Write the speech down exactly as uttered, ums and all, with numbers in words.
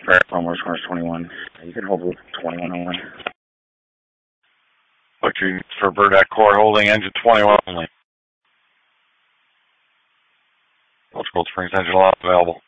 Fair from West Corners twenty-one. You can hold with twenty-one only. Looking for Burdock Core holding engine twenty-one only. Cold Springs engine lot available.